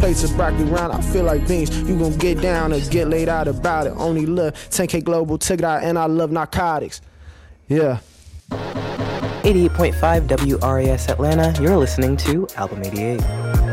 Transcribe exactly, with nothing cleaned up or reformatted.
plates of broccoli round, I feel like beans. You gon' get down or get laid out about it. Only love ten K global ticket out, and I love narcotics. Yeah. eighty-eight point five W R A S Atlanta, you're listening to Album eighty-eight.